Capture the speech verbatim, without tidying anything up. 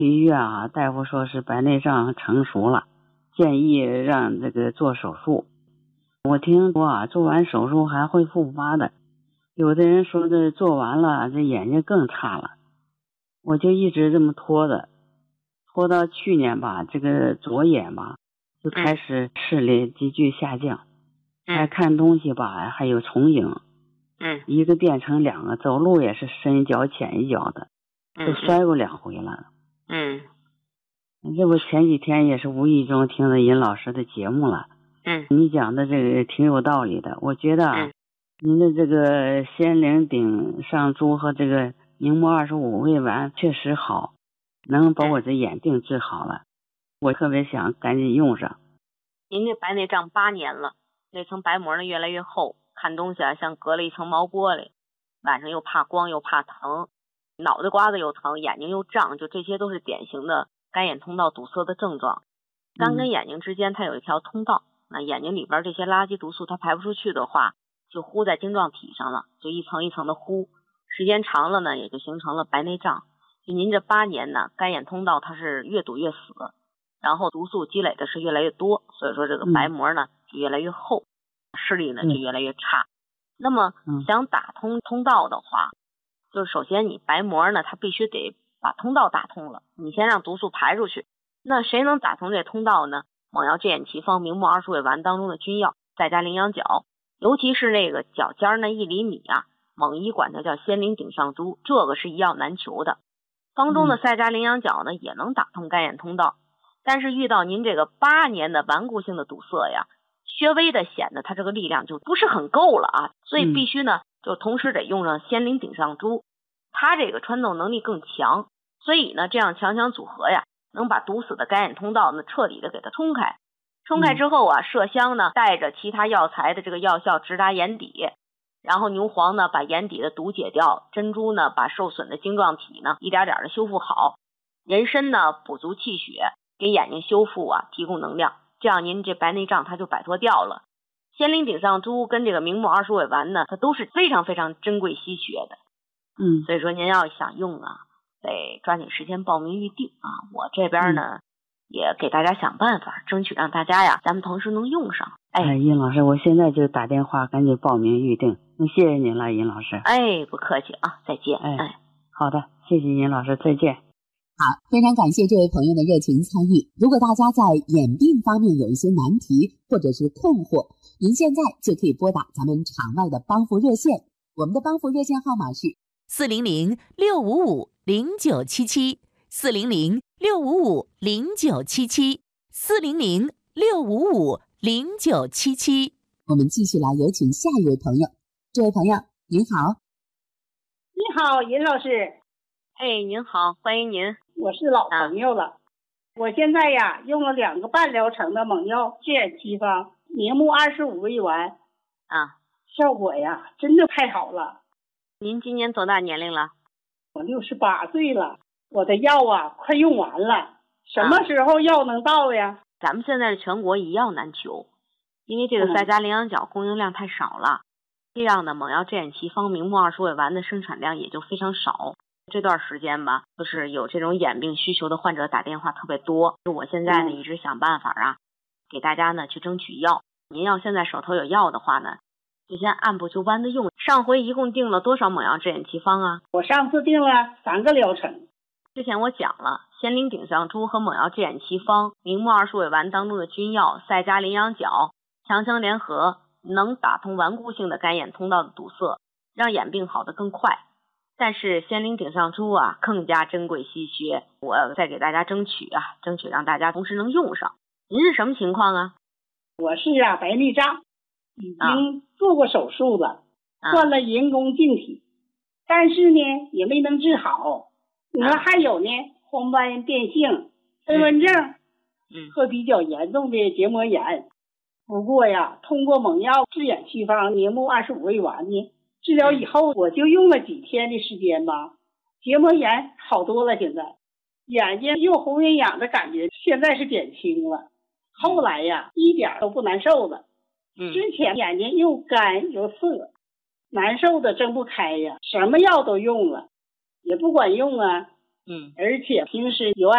医院啊，大夫说是白内障成熟了，建议让这个做手术。我听说啊，做完手术还会复发的，有的人说这做完了这眼睛更差了，我就一直这么拖的，拖到去年吧，这个左眼吧就开始视力急剧下降， 嗯、 还看东西吧还有重影， 嗯， 一个变成两个，走路也是深一脚浅一脚的，都摔过两回了。 嗯， 这不前几天也是无意中听了尹老师的节目了。 嗯， 你讲的这个挺有道理的，我觉得啊， 嗯、 您的这个仙灵顶上珠和这个明目二十五味丸确实好，能把我这眼病治好了，我特别想赶紧用上。 您这白内障八年了，那层白膜呢越来越厚，看东西啊像隔了一层毛玻璃，晚上又怕光又怕疼，脑袋瓜子又疼，眼睛又胀，就这些都是典型的干眼通道堵塞的症状。肝跟眼睛之间它有一条通道，那眼睛里边这些垃圾毒素它排不出去的话，就糊在晶状体上了，就一层一层的糊，时间长了呢，也就形成了白内障。就您这八年呢，干眼通道它是越堵越死，然后毒素积累的是越来越多，所以说这个白膜呢、嗯、就越来越厚，视力呢就越来越差。那么想打通通道的话，就是首先你白膜呢它必须得把通道打通了，你先让毒素排出去。那谁能打通这通道呢？猛药健眼奇方明目二十味丸当中的君药赛加羚羊角，尤其是那个角尖那一厘米啊，猛医管它叫仙灵顶上珠，这个是一药难求的。方中的赛加羚羊角呢、嗯、也能打通干眼通道，但是遇到您这个八年的顽固性的堵塞呀，稍微的显得它这个力量就不是很够了啊，所以必须呢、嗯、就同时得用上仙灵顶上珠，它这个穿透能力更强，所以呢这样强强组合呀，能把堵死的干眼通道呢彻底的给它冲开。冲开之后啊，麝香呢带着其他药材的这个药效直达眼底，然后牛黄呢把眼底的毒解掉，珍珠呢把受损的晶状体呢一点点的修复好，人参呢补足气血，给眼睛修复啊提供能量，这样您这白内障它就摆脱掉了。仙灵顶上珠跟这个明目二十味丸呢，它都是非常非常珍贵稀缺的。 嗯， 所以说您要想用啊，得抓紧时间报名预定啊！我这边呢、嗯、也给大家想办法，争取让大家呀，咱们同时能用上。哎， 哎尹老师，我现在就打电话赶紧报名预定。那谢谢您了，尹老师。 哎，不客气啊，再见。 哎，哎好的，谢谢尹老师，再见。 好，非常感谢这位朋友的热情参与。如果大家在眼病方面有一些难题或者是困惑，您现在就可以拨打咱们场外的帮扶热线，我们的帮扶热线号码是四零零六五五零九七七，四零零六五五零九七七，四零零六五五零九七七。 我们继续来有请下一位朋友。这位朋友您好。 你好，尹老师。 哎，您好，欢迎您。 我是老朋友了、啊、我现在呀用了两个半疗程的猛药健眼奇方明目二十五味丸啊， 效果呀真的太好了。 您今年多大年龄了？ 我六十八岁了，我的药啊快用完了，什么时候药能到呀？ 啊、咱们现在是全国一药难求，因为这个赛加羚羊角供应量太少了，这样的猛药健眼奇方明目二十味丸的生产量也就非常少。这段时间吧，就是有这种眼病需求的患者打电话特别多，我现在呢一直想办法啊，给大家呢去争取药。您要现在手头有药的话呢，就先按部就班的用。上回一共订了多少猛药健眼奇方啊？ 我上次订了三个疗程。 之前我讲了，仙灵顶上珠和猛药健眼奇方明目二十味丸当中的君药赛加羚羊角强强联合，能打通顽固性的干眼通道的堵塞，让眼病好得更快。但是仙灵顶上珠啊更加珍贵稀缺，我再给大家争取啊，争取让大家同时能用上。您是什么情况啊？ 我是啊白内障，已经做过手术了， 啊、 换了人工晶体，但是呢也没能治好。你说还有呢，黄斑变性、飞蚊症， 嗯， 和比较严重的结膜炎。不过呀，通过猛药治眼奇方明目二十五味丸呢，治疗以后我就用了几天的时间吧，结膜炎好多了，现在眼睛又红又痒的感觉现在是减轻了，后来呀一点都不难受了。 嗯， 之前眼睛又干又涩，难受的睁不开呀，什么药都用了也不管用啊。 嗯， 而且平时有